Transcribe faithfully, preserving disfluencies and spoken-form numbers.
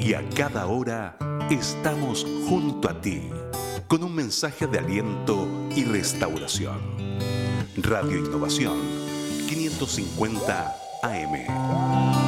y a cada hora estamos junto a ti, con un mensaje de aliento y restauración. Radio Innovación quinientos cincuenta A M.